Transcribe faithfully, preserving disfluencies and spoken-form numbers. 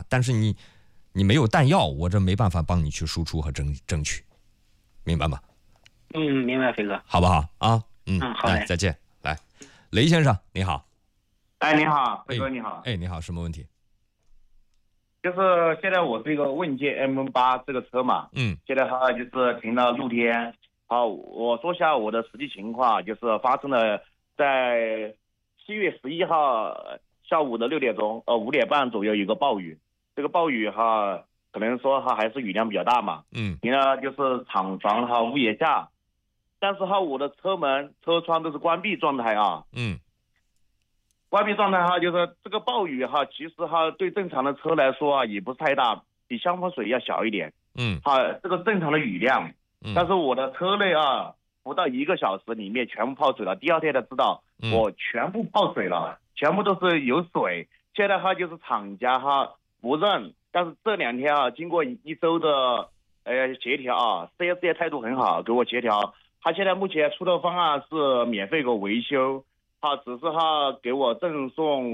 但是你你没有弹药，我这没办法帮你去输出和争争取，明白吗？ 嗯，明白，飞哥， 好不好啊？嗯， 嗯，好嘞， 再见。来，雷先生，你好。 哎，你好，飞哥，你好。 哎，你好，什么问题？ 就是现在我是一个问界 M 八这个车嘛， 嗯， 现在它就是停到露天。好，我说下我的实际情况，就是发生了在七月十一号下午的六点钟，呃五点半左右有个暴雨，这个暴雨哈，可能说哈还是雨量比较大嘛， 嗯， 停了就是厂房哈屋檐下，但是哈我的车门车窗都是关闭状态啊， 嗯。 关闭状态哈，就是这个暴雨哈，其实哈对正常的车来说啊也不是太大，比香风水要小一点。 嗯， 哈，这个正常的雨量， 嗯， 但是我的车内啊，不到一个小时里面全部泡水了。第二天才知道，我全部泡水了，全部都是有水。现在哈就是厂家哈不认，但是这两天啊，经过一周的呃协调啊 ，四 S 店态度很好，给我协调。他现在目前出的方案是免费给我维修。哈，只是哈给我赠送